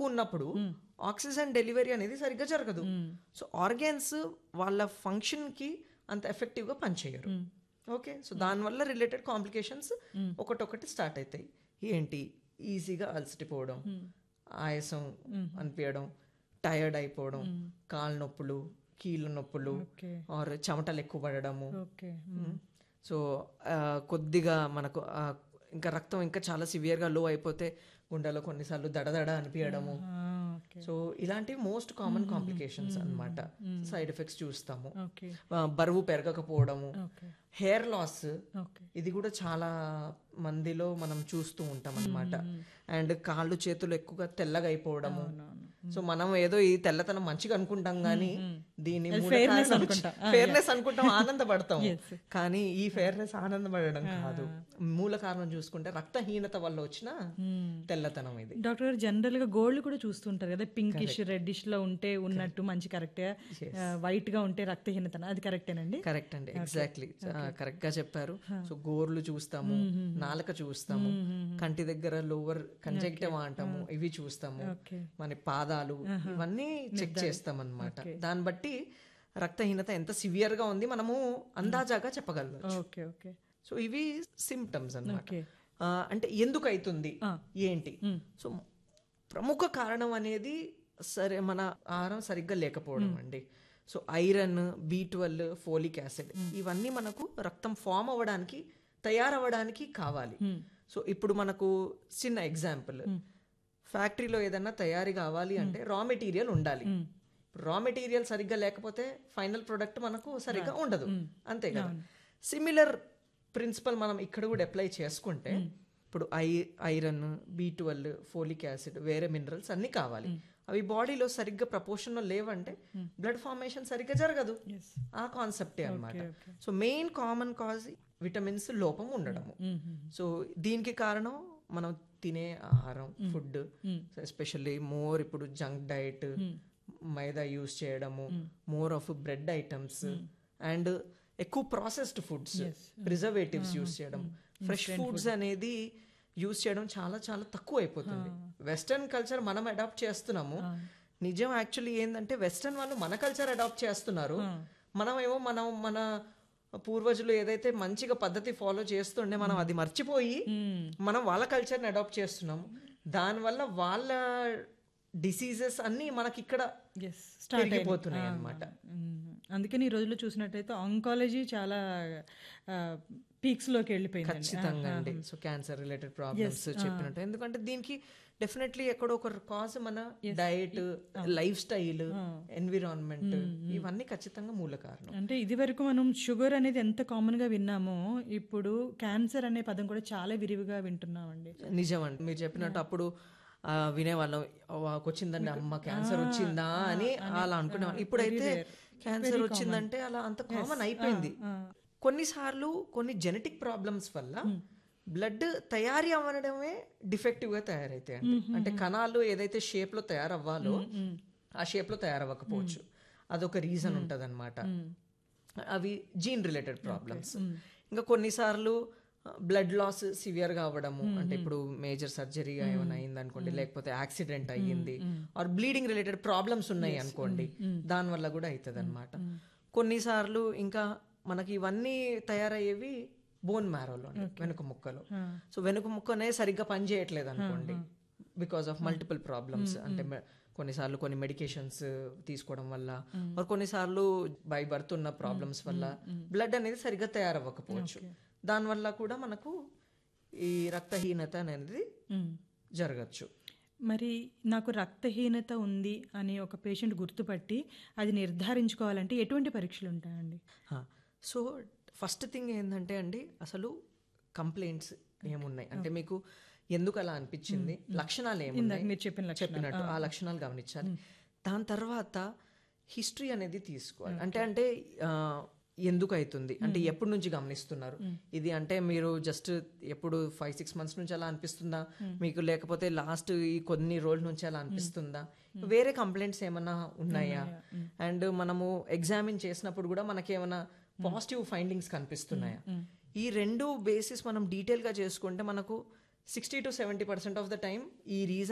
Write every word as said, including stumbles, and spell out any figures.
తక్కువ ఉన్నప్పుడు oxygen delivery అనేది సరిగ్గా జరగదు. సో ఆర్గాన్స్ వాళ్ళ ఫంక్షన్కి అంత ఎఫెక్టివ్గా పనిచేయరు. ఓకే, సో దానివల్ల రిలేటెడ్ కాంప్లికేషన్స్ ఒకటొకటి స్టార్ట్ అవుతాయి. ఏంటి, ఈజీగా అలసిపోవడం, ఆయాసం అనిపించడం, టైర్డ్ అయిపోవడం, కాళ్ళ నొప్పులు, కీళ్ళ నొప్పులు, ఆర్ చెమటలు ఎక్కువ పడడము. సో కొద్దిగా మనకు ఇంకా రక్తం ఇంకా చాలా సివియర్గా లో అయిపోతే గుండెలో కొన్నిసార్లు దడదడ అనిపించడము. సో ఇలాంటివి మోస్ట్ కామన్ కాంప్లికేషన్స్ అన్నమాట. సైడ్ ఎఫెక్ట్స్ చూస్తాము. బరువు పెరగకపోవడము, హెయిర్ లాస్, ఇది కూడా చాలా మందిలో మనం చూస్తూ ఉంటాం అన్నమాట. అండ్ కాళ్ళు చేతులు ఎక్కువగా తెల్లగా అయిపోవడము. సో మనం ఏదో ఈ తెల్లతనం మంచిగా అనుకుంటాం కానీ దీన్ని ఫెయిర్నెస్ అనుకుంటాం, ఆనందపడతాం. కానీ ఈ ఫెయిర్నెస్ ఆనందపడడం కాదు. మూల కారణం చూసుకుంటే రక్తహీనత వల్ల వచ్చిన తెల్లతనం ఇది. డాక్టర్ గారు జనరల్ గా గోల్డ్ కూడా చూస్తుంటారు కదా, పింకిష్ రెడ్డిష్ లో ఉంటే ఉన్నట్టు మంచి కరెక్టే, వైట్ గా ఉంటే రక్తహీనత, అది కరెక్టేనండి? కరెక్ట్ అండి, ఎగ్జాక్ట్లీ కరెక్ట్ గా చెప్పారు. సో గోర్లు చూస్తాము, నాలుక చూస్తాము, కంటి దగ్గర లోవర్ కంజక్టివ్ అంటాము, ఇవి చూస్తాము, మన పాదాలు, ఇవన్నీ చెక్ చేస్తాం అన్నమాట. దాన్ని బట్టి రక్తహీనత ఎంత సివియర్ గా ఉంది మనము అందాజాగా చెప్పగలవచ్చు. సో ఇవి సిమ్టమ్స్ అన్నమాట. అంటే ఎందుకు అవుతుంది ఏంటి? సో ప్రముఖ కారణం అనేది సరే మన ఆహారం సరిగ్గా లేకపోవడం అండి. So iron, B twelve, folic acid, ఇవన్నీ మనకు రక్తం ఫామ్ అవ్వడానికి, తయారవ్వడానికి కావాలి. సో ఇప్పుడు మనకు చిన్న ఎగ్జాంపుల్, ఫ్యాక్టరీలో ఏదన్నా తయారీ కావాలి అంటే రా మెటీరియల్ ఉండాలి. రా మెటీరియల్ సరిగ్గా లేకపోతే ఫైనల్ ప్రొడక్ట్ మనకు సరిగ్గా ఉండదు, అంతే కదా. సిమిలర్ ప్రిన్సిపల్ మనం ఇక్కడ కూడా అప్లై చేసుకుంటే ఇప్పుడు I iron, B twelve, folic acid, వేరే మినరల్స్ అన్నీ కావాలి. అవి బాడీలో సరిగ్గా ప్రపోర్షన్లో లేవంటే బ్లడ్ ఫార్మేషన్ సరిగ్గా జరగదు. ఆ కాన్సెప్టే అనమాట. So main common cause vitamins లోపం ఉండడము. సో దీనికి కారణం మనం తినే ఆహారం, ఫుడ్, ఎస్పెషల్లీ మోర్ ఇప్పుడు జంక్ డైట్, మైదా యూస్ చేయడము, more of bread items, and ఎక్కువ ప్రాసెస్డ్ ఫుడ్స్, ప్రిజర్వేటివ్స్ యూస్ చేయడం, ఫ్రెష్ ఫుడ్స్ అనేది యూస్ చేయడం చాలా చాలా తక్కువ అయిపోతుంది. వెస్టర్న్ కల్చర్ మనం అడాప్ట్ చేస్తున్నాము. నిజం యాక్చువల్లీ ఏంటంటే వెస్టర్న్ వాళ్ళు మన కల్చర్ అడాప్ట్ చేస్తున్నారు. మనమేమో మనం మన పూర్వజులు ఏదైతే మంచిగా పద్ధతి ఫాలో చేస్తుండే మనం అది మర్చిపోయి మనం వాళ్ళ కల్చర్ని అడాప్ట్ చేస్తున్నాము. దానివల్ల వాళ్ళ డిసీజెస్ అన్నీ మనకి ఇక్కడ పెరిగిపోతున్నాయి అన్నమాట. అందుకని ఈ రోజుల్లో చూసినట్టయితే ఆంకాలజీ చాలా పీక్స్ లోకి వెళ్ళిపోయింది. ఖచ్చితంగా అండి. సో క్యాన్సర్ రిలేటెడ్ ప్రాబ్లమ్స్ చెప్పినట్టు, ఎందుకంటే దీనికి డెఫినెట్లీ ఎక్కడో ఒక కాజ్ మన డైట్, లైఫ్ స్టైల్, ఎన్విరాన్మెంట్, ఇవన్నీ ఖచ్చితంగా మూల కారణం. అంటే ఇది వరకు మనం షుగర్ అనేది ఎంత కామన్ గా విన్నామో ఇప్పుడు క్యాన్సర్ అనే పదం కూడా చాలా విరివిగా వింటున్నామండి. నిజం అండి, మీరు చెప్పినట్టు అప్పుడు వినేవాళ్ళం, వచ్చిందండి అమ్మ క్యాన్సర్ వచ్చిందా అని అలా అనుకునేవాళ్ళం. ఇప్పుడైతే క్యాన్సర్ వచ్చిందంటే అలా అంత కామన్ అయిపోయింది. కొన్నిసార్లు కొన్ని జెనెటిక్ ప్రాబ్లమ్స్ వల్ల బ్లడ్ తయారీ అవ్వడమే డిఫెక్టివ్గా తయారైతాయి అండి. అంటే కణాలు ఏదైతే షేప్లో తయారవ్వాలో ఆ షేప్లో తయారవ్వకపోవచ్చు, అదొక రీజన్ ఉంటుంది అనమాట. అవి జీన్ రిలేటెడ్ ప్రాబ్లమ్స్. ఇంకా కొన్నిసార్లు బ్లడ్ లాస్ సివియర్గా అవ్వడము, అంటే ఇప్పుడు మేజర్ సర్జరీ ఏమైనా అయింది అనుకోండి, లేకపోతే యాక్సిడెంట్ అయ్యింది, ఆర్ బ్లీడింగ్ రిలేటెడ్ ప్రాబ్లమ్స్ ఉన్నాయి అనుకోండి, దానివల్ల కూడా అవుతుంది అనమాట. కొన్నిసార్లు ఇంకా మనకి ఇవన్నీ తయారయ్యేవి బోన్ మ్యారోలో, వెనుక ముక్కలో. సో వెనుక ముక్కనే సరిగ్గా పనిచేయట్లేదు అనుకోండి, బికాస్ ఆఫ్ మల్టిపుల్ ప్రాబ్లమ్స్. అంటే కొన్నిసార్లు కొన్ని మెడికేషన్స్ తీసుకోవడం వల్ల, కొన్నిసార్లు బై బర్త్ ఉన్న ప్రాబ్లమ్స్ వల్ల బ్లడ్ అనేది సరిగ్గా తయారవ్వకపోవచ్చు. దానివల్ల కూడా మనకు ఈ రక్తహీనత అనేది జరగచ్చు. మరి నాకు రక్తహీనత ఉంది అని ఒక పేషెంట్ గుర్తుపట్టి అది నిర్ధారించుకోవాలంటే ఎటువంటి పరీక్షలు ఉంటాయండి? సో ఫస్ట్ థింగ్ ఏంటంటే అండి, అసలు కంప్లైంట్స్ ఏమున్నాయి, అంటే మీకు ఎందుకు అలా అనిపించింది, లక్షణాలు ఏమున్నాయి మీరు చెప్పిన చెప్పినట్టు ఆ లక్షణాలు గమనించాలి. దాని తర్వాత హిస్టరీ అనేది తీసుకోవాలి. అంటే అంటే ఎందుకు అవుతుంది అంటే ఎప్పటి నుంచి గమనిస్తున్నారు ఇది, అంటే మీరు జస్ట్ ఎప్పుడు ఫైవ్ సిక్స్ మంత్స్ నుంచి అలా అనిపిస్తుందా మీకు, లేకపోతే లాస్ట్ ఈ కొన్ని రోజుల నుంచి అలా అనిపిస్తుందా, వేరే కంప్లైంట్స్ ఏమైనా ఉన్నాయా, అండ్ మనము ఎగ్జామిన్ చేసినప్పుడు కూడా మనకేమైనా పాజిటివ్ ఫైండింగ్స్ కనిపిస్తున్నాయా, ఈ రెండు బేసిస్ మనం డీటెయిల్గా చేసుకుంటే మనకు sixty to seventy percent of the time ఈ రీజన్